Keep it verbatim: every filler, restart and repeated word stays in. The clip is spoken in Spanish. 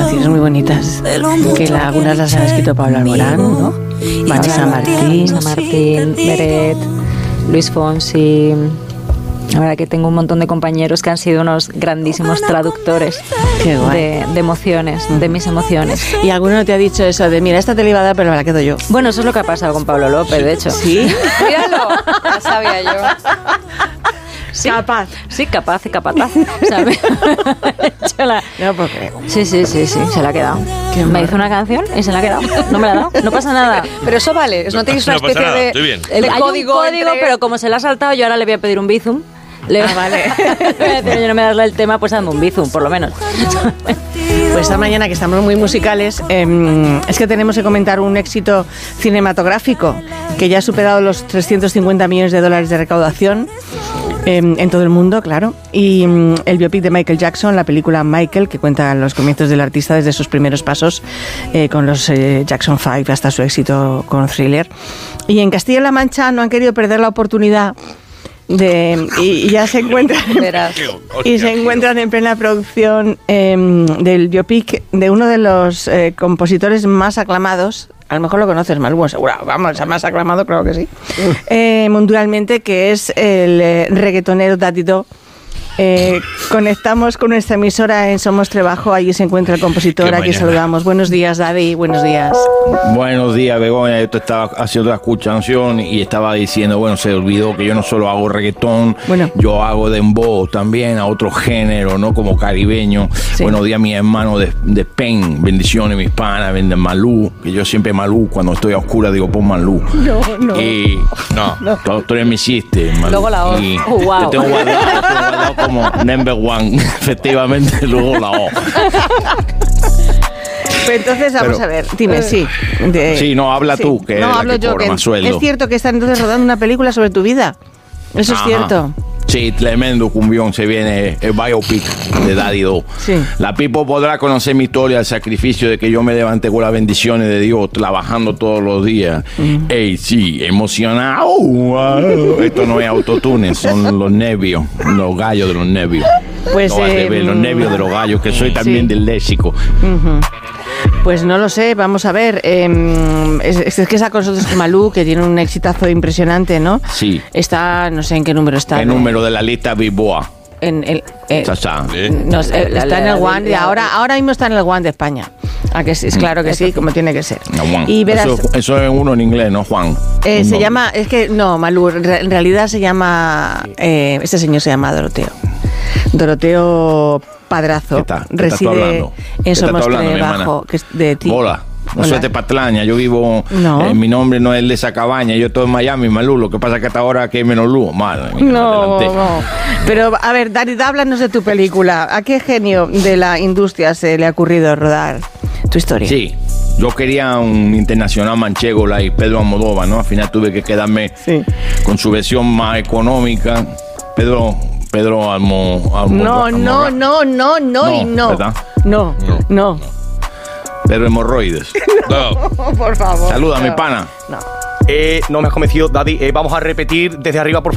canciones muy bonitas, que la, algunas las ha escrito Pablo Alborán, ¿no? Vanessa Martín, Vanessa Martín, Beret, Luis Fonsi. La verdad que tengo un montón de compañeros que han sido unos grandísimos traductores de, de emociones, de mis emociones. ¿Y alguno no te ha dicho eso de, mira, esta te la iba a dar, pero me la quedo yo? Bueno, eso es lo que ha pasado con Pablo López, sí. de hecho. ¿Sí? Míralo, ya sabía yo. Sí, capaz. Sí, capaz, capaz. ¿Sabes? la... No puedo creer. Sí, sí, sí, sí, se la ha quedado. Me mal. Hizo una canción y se la ha quedado. No me la ha dado. No pasa nada. Pero eso vale. No tenéis una no especie pasa nada, de, estoy bien. de Hay código, un código entre... pero como se la ha saltado, yo ahora le voy a pedir un bizum. Le... Ah, vale. Yo no me das el tema, pues dame un bizum, por lo menos. Pues esta mañana, que estamos muy musicales, eh, es que tenemos que comentar un éxito cinematográfico que ya ha superado los trescientos cincuenta millones de dólares de recaudación eh, en todo el mundo, claro. Y um, el biopic de Michael Jackson, la película Michael, que cuenta los comienzos del artista desde sus primeros pasos eh, con los eh, Jackson Five hasta su éxito con Thriller. Y en Castilla-La Mancha no han querido perder la oportunidad de, y, y ya se encuentran y se encuentran en plena producción eh, del biopic de uno de los eh, compositores más aclamados. A lo mejor lo conoces, Malú, seguro, vamos, más aclamado, creo que sí, eh, mundialmente, que es el eh, reggaetonero Daddy Do. Eh, conectamos con nuestra emisora en Somos Trebajo, allí se encuentra el compositor, aquí saludamos. Buenos días, Daddy, buenos días. Buenos días, Begoña. Yo te estaba haciendo la canción y estaba diciendo, bueno, se olvidó que yo no solo hago reggaetón, bueno. yo hago dembow también, a otro género, ¿no? Como caribeño. Sí. Buenos días, mis hermanos de, de Spain, bendiciones, mis panas, venden Malú, que yo siempre Malú, cuando estoy a oscura digo, pon Malú. No, no. Y no, no. Tú, tú eres mi chiste, Malú. Luego la O. Y oh, wow. Te tengo guardado, te tengo guardado como number one, efectivamente, luego la O. Pues entonces vamos Pero, a ver, dime, eh, sí. De, sí, no, habla sí. tú, que no, es hablo la que yo, cobra que más sueldo. Es cierto que están entonces rodando una película sobre tu vida. Eso Ajá. es cierto. Sí, tremendo cumbión, se viene el biopic de Daddy Do. Sí. La people podrá conocer mi historia, el sacrificio de que yo me levanté con las bendiciones de Dios, trabajando todos los días. Mm. Ey, sí, emocionado. Wow. Esto no es autotune, son los nervios, los gallos de los nervios. Pues no, eh, ver, los nervios de los gallos, que soy también sí. del léxico. Uh-huh. Pues no lo sé, vamos a ver. Eh, es, es que está con nosotros Malú, que tiene un exitazo impresionante, ¿no? Sí. Está, no sé en qué número está. El de, número de la lista Bilboa. En el, eh, Chachá. No, eh, está en el One de ahora, ahora mismo está en el One de España. ¿A que sí? Es claro que sí, como tiene que ser. No, Juan. Y verás, eso, eso es uno en inglés, ¿no, Juan? Eh, se llama, es que no, Malú, en realidad se llama, eh, este señor se llama Doroteo. Doroteo Padrazo. ¿Qué está? ¿Qué reside en Somos Trebajo, que es de ti. Hola. No soy de Patraña, yo vivo, no. eh, mi nombre no es el de esa cabaña, yo estoy en Miami, Malú, lo que pasa es que hasta ahora que hay menos luz, madre mía, no, no. Pero, a ver, David, háblanos de tu película. ¿A qué genio de la industria se le ha ocurrido rodar tu historia? Sí, yo quería un internacional manchego, like Pedro Almodóvar, ¿no? Al final tuve que quedarme sí. con su versión más económica. Pedro... Pedro Almo, Almo, no, Almo, no, Almo, no, no, no y no. ¿Verdad? No, no, no. Pedro Hemorroides. No, no. Por favor. Saluda, no. mi pana. No. Eh, no me has convencido, Daddy. Eh, vamos a repetir desde arriba, por favor.